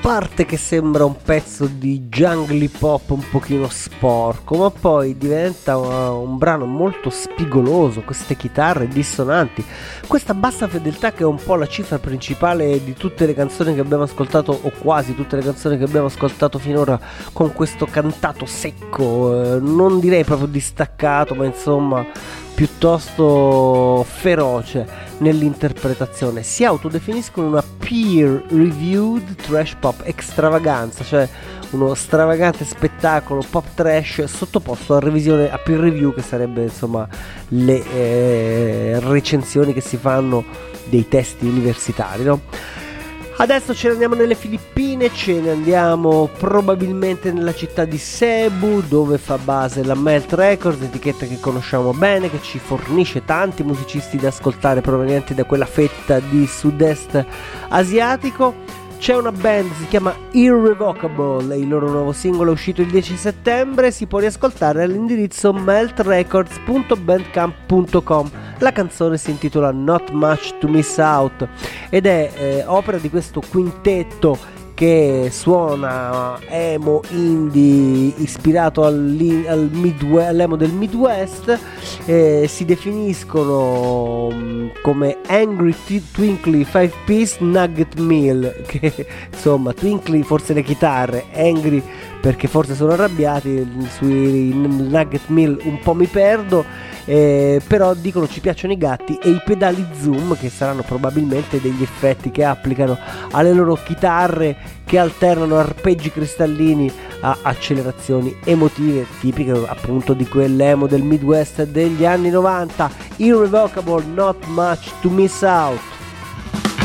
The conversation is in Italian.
parte che sembra un pezzo di jungle hip hop un pochino sporco, ma poi diventa un brano molto spigoloso, queste chitarre dissonanti, questa bassa fedeltà che è un po' la cifra principale di tutte le canzoni che abbiamo ascoltato, o quasi tutte le canzoni che abbiamo ascoltato finora, con questo cantato secco, non direi proprio distaccato, ma insomma piuttosto feroce nell'interpretazione. Si autodefiniscono una peer reviewed trash pop extravaganza, cioè uno stravagante spettacolo pop trash sottoposto a revisione, a peer review, che sarebbe insomma le recensioni che si fanno dei testi universitari, no? Adesso ce ne andiamo nelle Filippine, ce ne andiamo probabilmente nella città di Cebu, dove fa base la Melt Records, etichetta che conosciamo bene, che ci fornisce tanti musicisti da ascoltare provenienti da quella fetta di sud-est asiatico. C'è una band, si chiama Irrevocable, il loro nuovo singolo è uscito il 10 settembre, si può riascoltare all'indirizzo meltrecords.bandcamp.com. La canzone si intitola Not Much to Miss Out ed è opera di questo quintetto che suona emo indie ispirato all'emo del Midwest. Si definiscono come Angry Twinkly Five Piece Nugget Meal, che insomma Twinkly forse le chitarre, Angry perché forse sono arrabbiati, sui Nugget Meal un po' mi perdo. Però dicono ci piacciono i gatti e i pedali zoom, che saranno probabilmente degli effetti che applicano alle loro chitarre, che alternano arpeggi cristallini a accelerazioni emotive tipiche appunto di quell'emo del Midwest degli anni 90. Irrevocable, Not Much to Miss Out.